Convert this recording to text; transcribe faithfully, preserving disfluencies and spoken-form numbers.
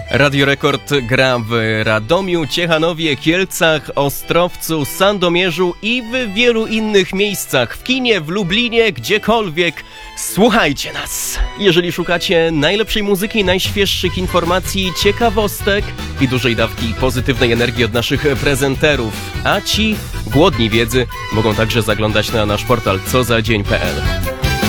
Radio Rekord gra w Radomiu, Ciechanowie, Kielcach, Ostrowcu, Sandomierzu i w wielu innych miejscach. W kinie, w Lublinie, gdziekolwiek. Słuchajcie nas! Jeżeli szukacie najlepszej muzyki, najświeższych informacji, ciekawostek i dużej dawki pozytywnej energii od naszych prezenterów, a ci głodni wiedzy mogą także zaglądać na nasz portal co za dzień kropka pe el.